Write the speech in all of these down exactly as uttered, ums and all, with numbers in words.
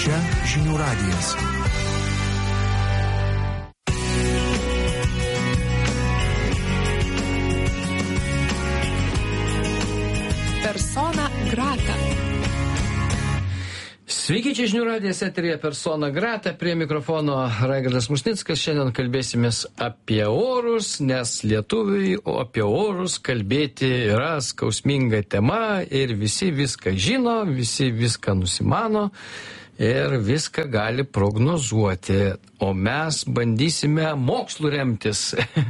Čia Žinių radijas. Persona grata. Sveiki, čia Žinių radijas eteryje Persona grata, prie mikrofono Raigardas Musnickas. Šiandien kalbėsimės apie orus, nes lietuviui apie orus kalbėti yra skausminga tema ir visi viską žino, visi viską nusimano ir viską gali prognozuoti, o mes bandysime mokslu remtis.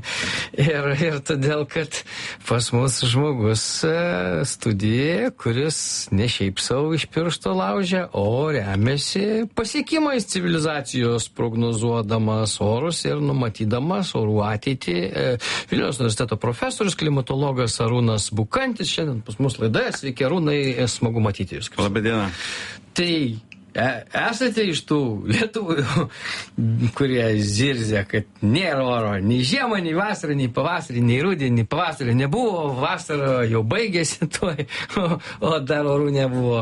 ir, ir todėl, kad pas mus žmogus studijoje, kuris ne šiaip savo iš piršto laužia, o remiasi pasiekimais civilizacijos, prognozuodamas orus ir numatydamas orų ateitį. Vilniaus universiteto profesorius, klimatologas Arūnas Bukantis šiandien pas mus laidoje. Sveiki, Arūnai, smagu matyti jūs. Labadiena. Tai esate iš tų lietuvių, kurie zirzia, kad nėra oro nei žiemą, nei vasarą, nei pavasarį, nei rudenį, nei pavasarį nebuvo, vasara jau baigėsi tuoj, o, o dar orų nebuvo.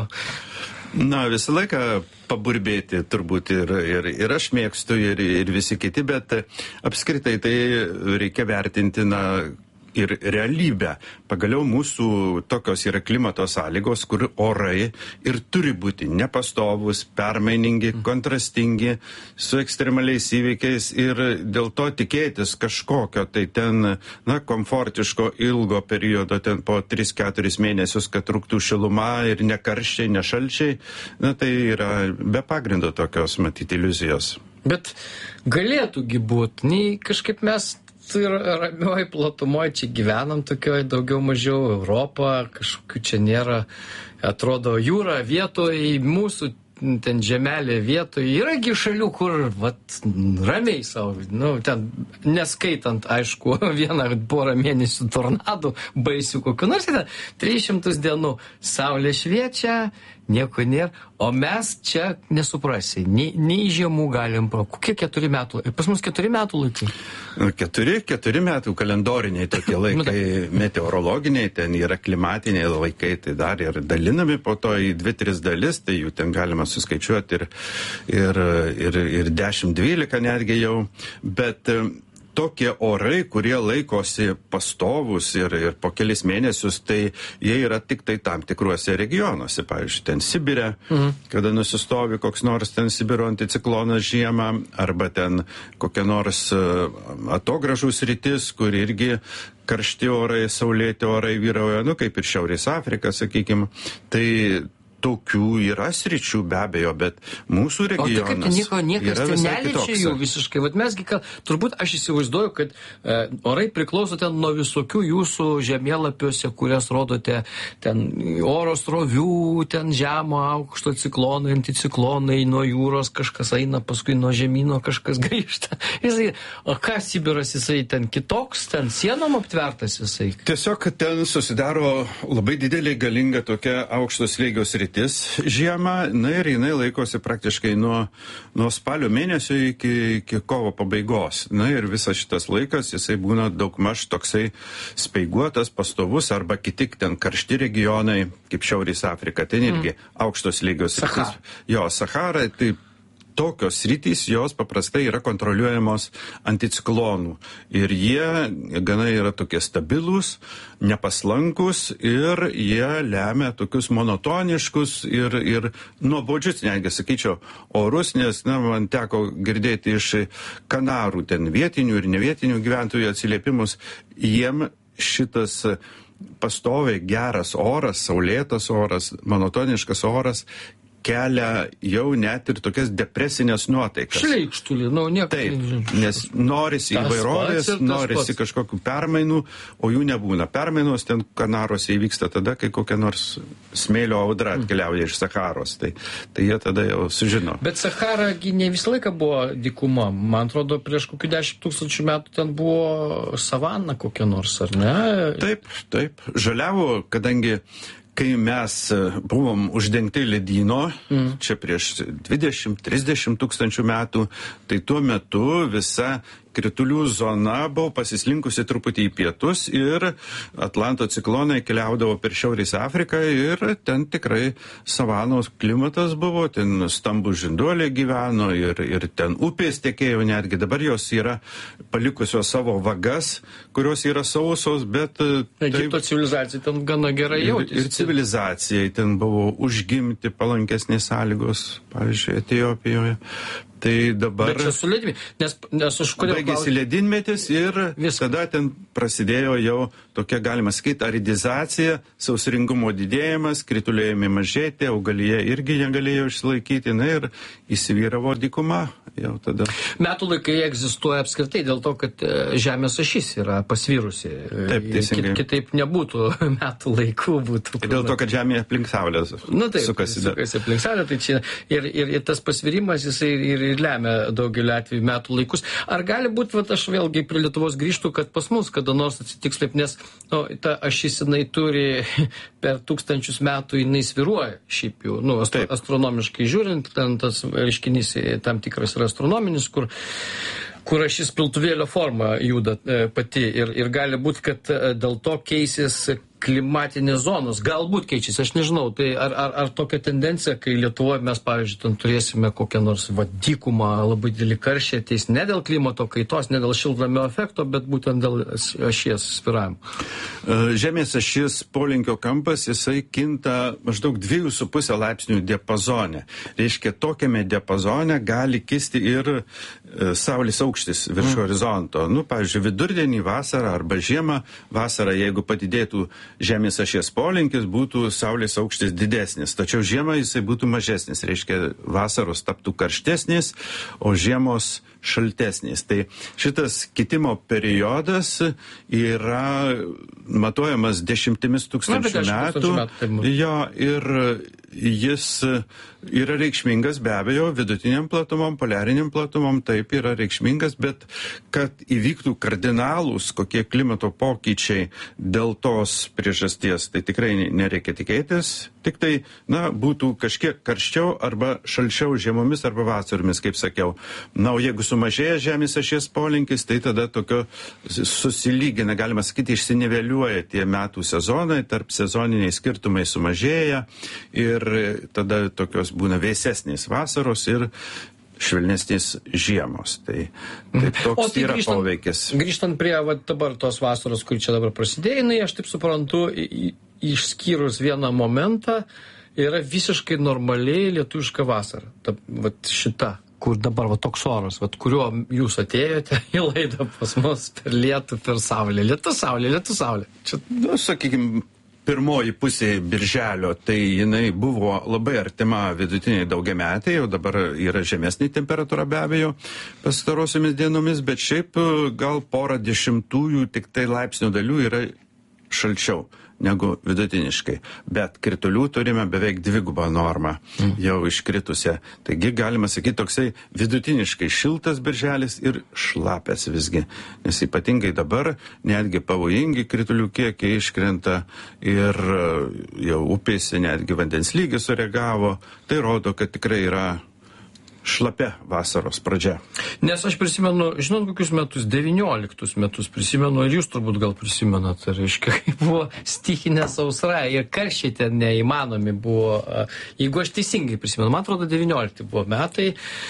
Na, visą laiką paburbėti turbūt ir, ir, ir aš mėgstu, ir, ir visi kiti, bet apskritai tai reikia vertinti, na, ir realybę. Pagaliau mūsų tokios yra klimato sąlygos, kur orai ir turi būti nepastovus, permainingi, kontrastingi, su ekstremaliais įvykiais ir dėl to tikėtis kažkokio tai ten, na, komfortiško ilgo periodo, ten po tris keturis mėnesius, kad truktų šiluma ir ne karščiai, ne šalčiai, na, tai yra be pagrindo tokios, matyti, iliuzijos. Bet galėtųgi būt, nei kažkaip mes ir ramioj platumoj čia gyvenam, tokioj daugiau mažiau Europą, kažkokių čia nėra, atrodo, jūra vietoj, mūsų ten žemelė vietoj. Yragi šalių, kur vat, ramiai savo, nu, ten neskaitant, aišku, vieną porą mėnesių tornadų, baisių kokių nors, ten tris šimtus dienų saulė šviečia, nieko nėra, o mes čia nesuprasi, nei, nei žiemų galim, kokie keturi metų, pas mus keturi metų laikai? Keturi, keturi metų kalendoriniai tokie laikai, meteorologiniai, ten yra klimatiniai laikai, tai dar ir dalinami po to į dvi, tris dalis, tai jų ten galima suskaičiuoti ir, ir, ir, ir dešimt dvylika netgi jau, bet tokie orai, kurie laikosi pastovus ir, ir po kelis mėnesius, tai jie yra tik tai tam tikruose regionuose. Pavyzdžiui, ten Sibire, mhm. kada nusistovi koks nors ten Sibiro anticiklonas žiemą, arba ten kokia nors atogražų sritis, kur irgi karšti orai, saulėti orai vyrauja, nu kaip ir Šiaurės Afrika, sakykime. Tai tokių yra sričių be abejo, bet mūsų regionas o tai kaip nieko, niekas yra ten visai neliečia kitoks. Jų visiškai. Vat mesgi, kad, turbūt aš įsivaizduoju, kad e, orai priklauso ten nuo visokių jūsų žemėlapiuose, kurias rodote, ten oro srovių, ten žemo, aukšto ciklonai, anticiklonai, nuo jūros kažkas eina, paskui nuo žemyno kažkas grįžta. Jisai, o ką Sibiras, jisai ten kitoks, ten sienom aptvertas jisai? Tiesiog ten susidaro labai didelė galinga tokia aukšto slėgio sritis žiemą, na ir jinai laikosi praktiškai nuo, nuo spalio mėnesio iki, iki kovo pabaigos. Na ir visas šitas laikas, jisai būna daugmaž toksai speiguotas, pastovus, arba kiti ten karšti regionai, kaip Šiaurės Afrika, ten irgi mm. aukštos lygios. Sahara. Jo, Sahara, tai tokios sritys, jos paprastai yra kontroliuojamos anticiklonų. Ir jie gana yra tokie stabilūs, nepaslankus ir jie lemia tokius monotoniškus ir, ir nuobodžius, netgi sakyčiau, orus, nes na, man teko girdėti iš Kanarų ten vietinių ir nevietinių gyventojų atsiliepimus, jiem šitas pastoviai geras oras, saulėtas oras, monotoniškas oras kelia jau net ir tokias depresinės nuotaikas. Šleikštulį, nu, nieko. Taip, nes norisi įvairovės, norisi kažkokių permainų, o jų nebūna. Permainos ten Kanarose įvyksta tada, kai kokia nors smėlio audra atkeliauja iš Saharos. Tai, tai jie tada jau sužino. Bet Sahara ne visą laiką buvo dykuma. Man atrodo, prieš kokių dešimt tūkstančių metų ten buvo savana kokia nors, ar ne? Taip, taip. Žaliavo, kadangi kai mes buvom uždengti ledyno, mm. čia prieš dvidešimt trisdešimt tūkstančių metų, tai tuo metu visa kritulių zona buvo pasislinkusi truputį į pietus ir Atlanto ciklonai keliaudavo per Šiaurės Afriką ir ten tikrai savanos klimatas buvo, ten stambų žinduoliai gyveno ir, ir ten upės tekėjo netgi, dabar jos yra palikusios savo vagas, kurios yra sausos, bet... Egipto taip, civilizacija ten gana gerai jautėsi. Ir, ir civilizacijai ten buvo užgimti palankesnės sąlygos, pavyzdžiui, Etiopijoje. Tai dabar... Bet čia su ledynmetis, nes, nes už kodėl... Baigėsi ledynmetis ir Viskas. Tada ten prasidėjo jau tokia, galima sakyti, aridizacija, sausringumo didėjimas, krituliai mažėti, augalija irgi negalėjo išsilaikyti, na ir įsivyravo dykuma jau tada. Metų laikai egzistuoja apskritai dėl to, kad Žemės ašis yra pasvyrusi. Taip, teisingai. Kitaip nebūtų metų laikų. Būtų. Dėl to, kad Žemė aplink Saulę nu, taip, sukasi. sukasi aplink Saulę, tai čia ir, ir, ir tas pasvyrimas, jisai ir, ir lemia daugelį atvejų metų laikus. Ar gali būti, va, aš vėlgi prie Lietuvos grįžtu, kad pas mus kada nors atsitiks taip, nes nu, ta ašis jinai turi per tūkstančius metų jinai sviruoja šiaip jau, nu, astro, astronomiškai žiūrint, ten tas reiškinys tam tikras yra astronominis, kur kur ašis piltuvėlio forma juda e, pati ir, ir gali būti, kad e, dėl to keisis klimatinės zonos. Galbūt keičiasi, aš nežinau. Tai ar, ar, ar tokia tendencija, kai Lietuvoje mes, pavyzdžiui, ten turėsime kokią nors vadykumą, labai didelį karštį ateis ne dėl klimato kaitos, ne dėl šiltnamio efekto, bet būtent dėl ašies svyravimo. Žemės ašis polinkio kampas, jisai kinta maždaug dviejų su pusė laipsnių diapazone. Reiškia, tokiame diapazone gali kisti ir e, Saulės aukštis virš mm. horizonto. Nu, pavyzdžiui, vidurdienį, vasarą arba žiemą, vasarą, jeigu padidėtų Žemės ašies polinkis, būtų Saulės aukštis didesnis, tačiau žiemą jisai būtų mažesnis, reiškia vasaros taptų karštesnės, o žiemos šaltesnės. Tai šitas kitimo periodas yra matuojamas dešimtimis tūkstančių metų. metų jo, ir jis yra reikšmingas be abejo vidutiniam platumom, poliariniam platumom, taip yra reikšmingas, bet kad įvyktų kardinalūs kokie klimato pokyčiai dėl tos priežasties, tai tikrai nereikia tikėtis, tik tai, na, būtų kažkiek karščiau arba šalčiau žiemomis arba vasaromis, kaip sakiau. Na, o jeigu sumažėja Žemės ašies polinkis, tai tada tokio susilygina, galima sakyti, išsiniveliuoja tie metų sezonai, tarp sezoniniai skirtumai sumažėja ir tada tokios būna vėsesnės vasaros ir švelnesnės žiemos. Tai, tai toks tai yra grįžtant, poveikis. Grįžtant prie va, dabar tos vasaros, kur čia dabar prasidėjo, jinai, aš taip suprantu, išskyrus vieną momentą, yra visiškai normaliai lietuviška vasara. Ta, va, šita, kur dabar va, toks oras, va, kuriuo jūs atėjote į laidą pas mus per lietų, per saulę. Lietų saulė, lietų saulė. Čia... Nu, sakykime, pirmoji pusė birželio, tai jinai buvo labai artima vidutiniai daugiametė, jau dabar yra žemesnė temperatūra be abejo pastarosiomis dienomis, bet šiaip gal porą dešimtųjų tik tai laipsnių dalių yra šalčiau negu vidutiniškai. Bet kritulių turime beveik dvigubą normą jau iškritusią. Taigi galima sakyti toksai vidutiniškai šiltas birželis ir šlapės visgi. Nes ypatingai dabar netgi pavojingi kritulių kiekiai iškrenta ir jau upėse netgi vandens lygis sureagavo. Tai rodo, kad tikrai yra šlapia vasaros pradžia. Nes aš prisimenu, žinot, kokius metus, devynioliktus metus prisimenu, ir jūs turbūt gal prisimenat, reiškia, kai buvo stichinė sausra ir karščiai ten neįmanomi buvo, jeigu aš teisingai prisimenu, man atrodo, devyniolikti buvo metai,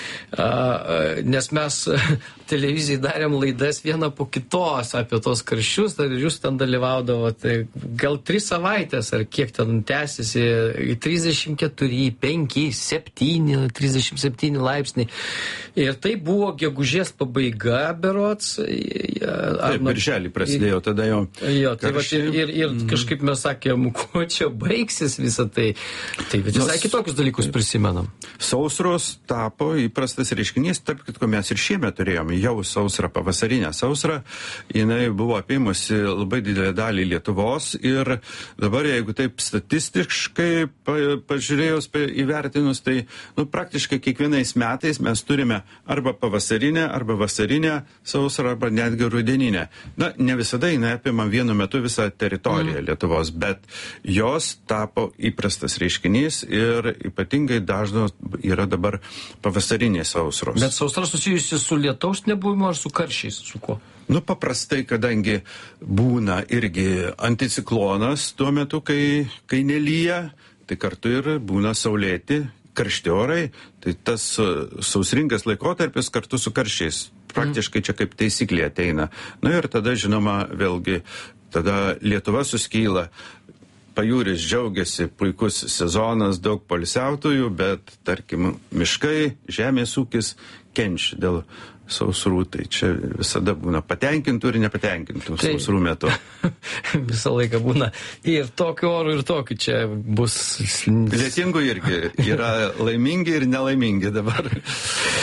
nes mes televizijai darėm laidas vieną po kitos apie tos karščius, ir jūs ten dalyvaudavote, gal tris savaitės, ar kiek ten tęsiasi, trisdešimt keturi, penki, septyni, trisdešimt septyni laipsniai. Ir tai buvo gegužės pabaiga berods. Taip, birželį prasidėjo tada jau. Jo, tai va, ir, ir, ir mm. kažkaip mes sakėm, kuo čia baigsis visą tai. Tai visai kitokius dalykus prisimenam. Sausros tapo įprastas reiškinys, tarp kitko mes ir šiemet turėjome jau sausrą, pavasarinę sausrą. Jinai buvo apėmusi labai didelę dalį Lietuvos ir dabar, jeigu taip statistiškai pa, pažiūrėjus, pa, įvertinus, tai nu, praktiškai kiekvienais metais mes turime arba pavasarinę, arba vasarinę sausrą, arba netgi rudeninę. Na, ne visada jinai apima vienu metu visą teritoriją mm. Lietuvos, bet jos tapo įprastas reiškinys ir ypatingai dažnos yra dabar pavasarinės sausros. Bet sausra susijusi su lietaus nebuvimu ar su karščiais, su kuo? Nu, paprastai, kadangi būna irgi anticiklonas tuo metu, kai, kai nelyja, tai kartu ir būna saulėti, karšti orai, tai tas sausringas laikotarpis kartu su karščiais. Praktiškai čia kaip taisyklė ateina. Na ir tada, žinoma, vėlgi, tada Lietuva suskyla, pajūris džiaugiasi, puikus sezonas, daug poilsiautojų, bet, tarkim, miškai, žemės ūkis kenčia dėl sausrų, tai čia visada būna patenkintų ir nepatenkintų tai, sausrų metu. Visą laiką būna ir tokiu oru, ir tokiu čia bus. Lietingų irgi yra laimingi ir nelaimingi dabar.